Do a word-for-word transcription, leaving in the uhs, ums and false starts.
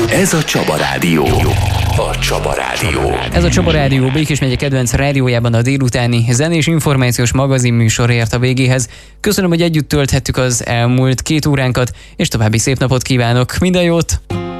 Ez a Csaba Rádió. A Csaba Rádió. Ez a Csaba Rádió Békés megye kedvenc rádiójában a délutáni zenés információs magazinműsor ért a végéhez. Köszönöm, hogy együtt tölthettük az elmúlt két óránkat, és további szép napot kívánok. Minden jót!